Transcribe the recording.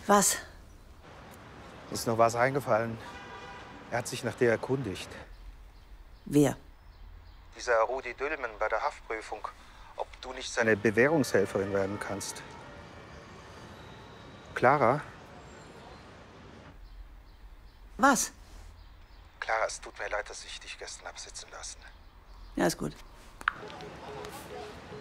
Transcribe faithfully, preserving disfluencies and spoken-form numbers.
Was? Ist noch was eingefallen? Er hat sich nach dir erkundigt. Wer? Dieser Rudi Dülmen bei der Haftprüfung. Ob du nicht seine Bewährungshelferin werden kannst. Clara? Was? Clara, es tut mir leid, dass ich dich gestern hab sitzen lassen. Ja, ist gut.